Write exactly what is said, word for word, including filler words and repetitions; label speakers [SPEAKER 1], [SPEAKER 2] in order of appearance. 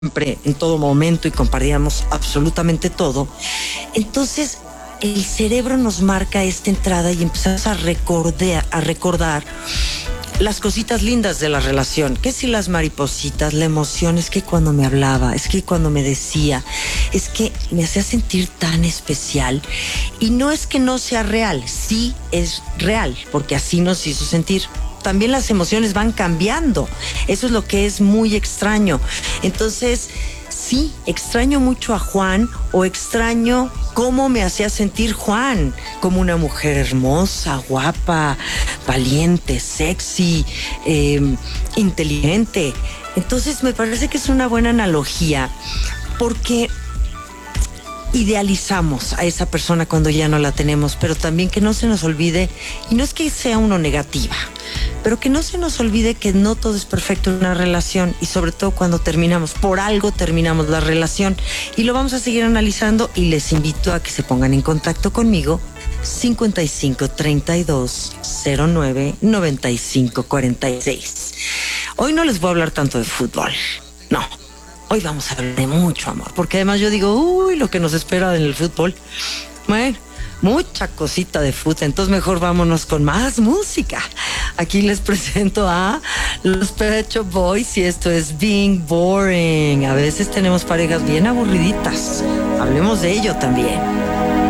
[SPEAKER 1] siempre, en todo momento, y compartíamos absolutamente todo. Entonces, el cerebro nos marca esta entrada y empezamos a recordar, a recordar las cositas lindas de la relación, que si las maripositas, la emoción, es que cuando me hablaba, es que cuando me decía, es que me hacía sentir tan especial. Y no es que no sea real, sí es real, porque así nos hizo sentir. También las emociones van cambiando, eso es lo que es muy extraño. Entonces, sí, extraño mucho a Juan, o extraño cómo me hacía sentir Juan, como una mujer hermosa, guapa, valiente, sexy, eh, inteligente. Entonces me parece que es una buena analogía, porque idealizamos a esa persona cuando ya no la tenemos, pero también que no se nos olvide, y no es que sea uno negativa, pero que no se nos olvide que no todo es perfecto en una relación, y sobre todo cuando terminamos, por algo terminamos la relación, y lo vamos a seguir analizando, y les invito a que se pongan en contacto conmigo, cincuenta y cinco, treinta y dos, cero nueve, noventa y cinco, cuarenta y seis. Hoy no les voy a hablar tanto de fútbol, no. Hoy vamos a hablar de mucho amor, porque además yo digo, uy, lo que nos espera en el fútbol. Bueno, mucha cosita de fútbol, entonces mejor vámonos con más música. Aquí les presento a los Pet Shop Boys y esto es Being Boring. A veces tenemos parejas bien aburriditas, hablemos de ello también.